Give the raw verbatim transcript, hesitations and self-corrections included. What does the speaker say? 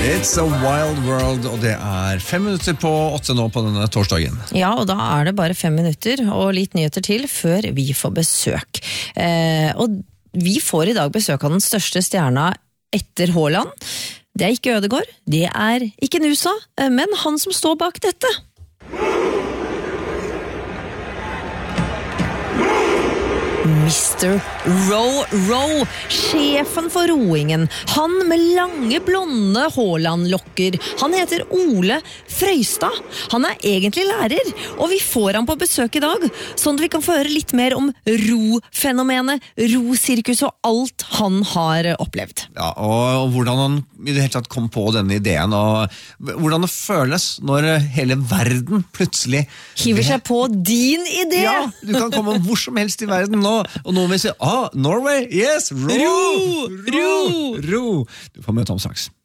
It's a wild world, og det er fem minutter på åtte nå på denne torsdagen. Ja, og da er det bare fem minutter og litt nyheter til før vi får besøk. Eh, og vi får i dag besøk av den største stjerna etter Haaland. Det er ikke Ødegaard, det er ikke Nusa, men han som står bak dette. mister Row Row, sjefen for roingen. Han med lange blonde Haaland-lokker. Han heter Ole Frøystad. Han er egentlig lærer, og vi får han på besøk i dag, sånn at vi kan få høre litt mer om ro-fenomenet, ro-sirkus og alt han har opplevd. Ja, og hvordan han i det hele tatt kom på denne ideen, og hvordan det føles når hele verden plutselig hiver seg på din idé. Ja, du kan komme hvor som helst i verden nå, og noen vil si, ah, Norway, yes, ro, ro, ro, ro. Du får møte om straks.